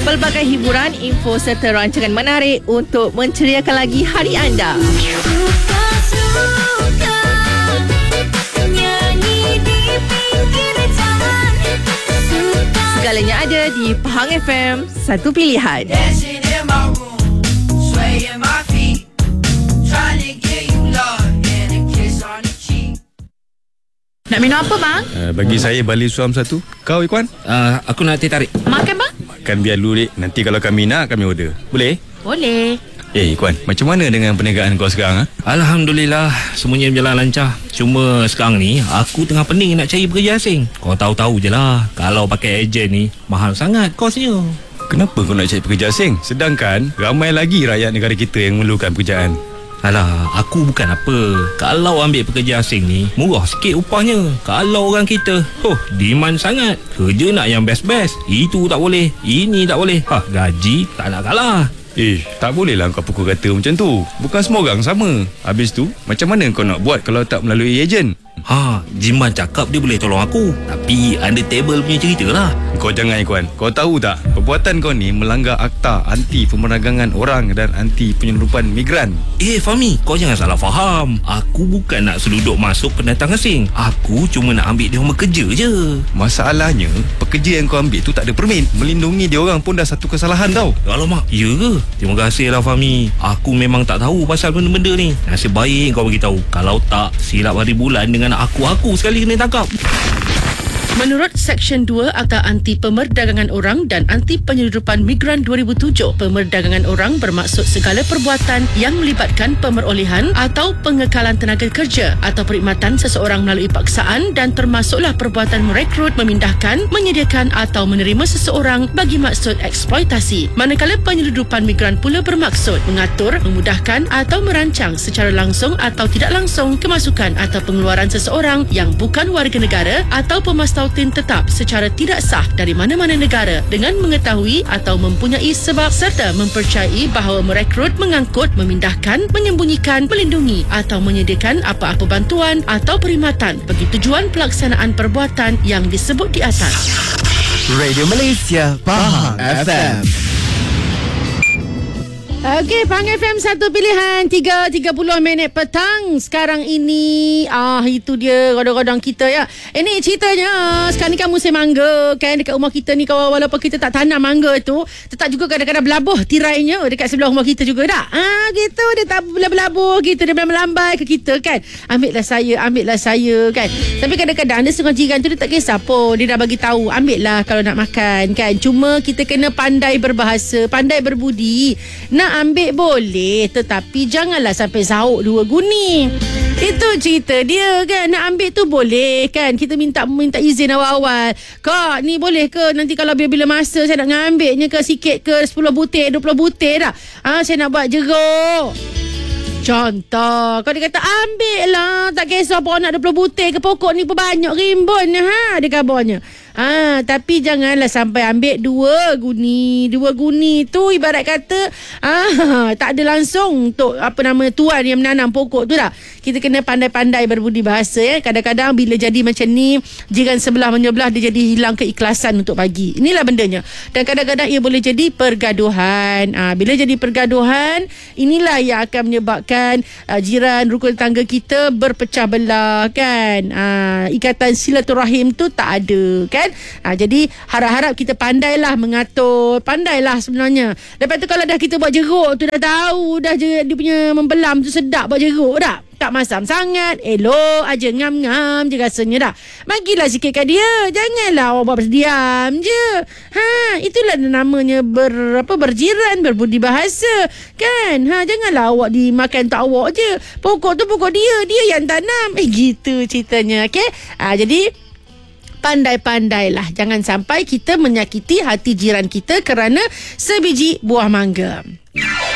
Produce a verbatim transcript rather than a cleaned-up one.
pelbagai hiburan, info serta rancangan menarik untuk menceriakan lagi hari anda. Suka-suka nyanyi di pinggir jalan. Segalanya ada di Pahang F M, satu pilihan. Nak minum apa bang? Uh, bagi saya bali suam satu. Kau Ikwan? Uh, aku nak teh tarik. Makan bang? Makan biar lurik. Nanti kalau kami nak, kami order. Boleh? Boleh. Eh Ikwan, macam mana dengan perniagaan kau sekarang? Ha? Alhamdulillah, semuanya berjalan lancar. Cuma sekarang ni aku tengah pening nak cari pekerja asing. Kau tahu-tahu je lah, kalau pakai ejen ni mahal sangat kosnya. Kenapa kau nak cari pekerja asing? Sedangkan ramai lagi rakyat negara kita yang memerlukan pekerjaan. Alah, aku bukan apa. Kalau ambil pekerja asing ni, murah sikit upahnya. Kalau orang kita, oh, demand sangat. Kerja nak yang best-best. Itu tak boleh, ini tak boleh. Ha, gaji tak nak kalah. Eh, tak bolehlah kau pukul kata macam tu. Bukan semua orang sama. Habis tu, macam mana kau nak buat kalau tak melalui ejen? Ha, Jiman cakap dia boleh tolong aku. Tapi under table punya cerita lah. Kau jangan Ikwan. Kau tahu tak, perbuatan kau ni melanggar akta anti pemerdagangan orang dan anti penyelundupan migran. Eh Fahmi, kau jangan salah faham. Aku bukan nak seluduk masuk pendatang asing. Aku cuma nak ambil dia orang bekerja je. Masalahnya, pekerja yang kau ambil tu tak ada permit. Melindungi dia orang pun dah satu kesalahan tau. Alamak, ya ke? Terima kasih lah Fahmi. Aku memang tak tahu pasal benda-benda ni. Nasib baik kau beritahu. Kalau tak, silap hari bulan dengan aku-aku sekali kena tangkap. Menurut Seksyen dua Akta Anti Pemerdagangan Orang dan Anti Penyeludupan Migran dua ribu tujuh, pemerdagangan orang bermaksud segala perbuatan yang melibatkan pemerolehan atau pengekalan tenaga kerja atau perkhidmatan seseorang melalui paksaan, dan termasuklah perbuatan merekrut, memindahkan, menyediakan atau menerima seseorang bagi maksud eksploitasi. Manakala penyeludupan migran pula bermaksud mengatur, memudahkan atau merancang secara langsung atau tidak langsung kemasukan atau pengeluaran seseorang yang bukan warga negara atau pemastautin tetap secara tidak sah dari mana-mana negara dengan mengetahui atau mempunyai sebab serta mempercayai bahawa merekrut, mengangkut, memindahkan, menyembunyikan, melindungi atau menyediakan apa-apa bantuan atau perkhidmatan bagi tujuan pelaksanaan perbuatan yang disebut di atas. Radio Malaysia, Pahang F M. Okey, Pahang F M satu pilihan, tiga tiga puluh minit petang sekarang ini. Ah, itu dia godang-godang kita ya. Ini ceritanya, sekarang ni kan musim mangga kan, dekat rumah kita ni, kalau walaupun kita tak tanam mangga tu, tetap juga kadang-kadang berlabuh tirainya dekat sebelah rumah kita juga tak? Ah, gitu dia tak berlabuh gitu, dia melambai ke kita kan. Ambillah saya, ambillah saya kan. Tapi kadang-kadang ada setengah jiran tu dia tak kisah pun, dia dah bagi tahu, ambillah kalau nak makan kan. Cuma kita kena pandai berbahasa, pandai berbudi. Nak ambil boleh, tetapi janganlah sampai sahuk dua guni. Itu cerita dia kan. Nak ambil tu boleh kan, kita minta minta izin awal-awal. Kak, ni boleh ke nanti kalau bila-bila masa saya nak ngambilnya ke sikit ke sepuluh butir, dua puluh butir tak? Ha, saya nak buat jeruk. Contoh, kalau dia kata ambil lah, tak kisah pun nak dua puluh butir ke, pokok ni pun banyak rimbun ha, dia kabarnya. Ha, tapi janganlah sampai ambil dua guni. Dua guni tu ibarat kata ah, tak ada langsung untuk apa nama tuan yang menanam pokok tu tak. Kita kena pandai-pandai berbudi bahasa ya. Kadang-kadang bila jadi macam ni, jiran sebelah menyebelah dia jadi hilang keikhlasan untuk bagi. Inilah bendanya. Dan kadang-kadang ia boleh jadi pergaduhan. Ha, bila jadi pergaduhan, inilah yang akan menyebabkan uh, jiran rukun tangga kita berpecah belah kan. Ha, ikatan silaturahim tu tak ada kan. Ha, jadi harap-harap kita pandailah mengatur, pandailah sebenarnya. Lepas tu kalau dah kita buat jeruk tu dah tahu dah je, dia punya membelam tu sedap buat jeruk tak? Tak masam sangat, elok aja, ngam-ngam je rasanya dah. Bagilah sikit kat dia, janganlah awak buat berdiam je. Ha, itulah namanya ber apa berjiran, berbudi bahasa kan. Ha, janganlah awak dimakan tak awak je. Pokok tu pokok dia, dia yang tanam. Eh gitu ceritanya, okey? Ha, jadi pandai-pandailah, jangan sampai kita menyakiti hati jiran kita kerana sebiji buah mangga.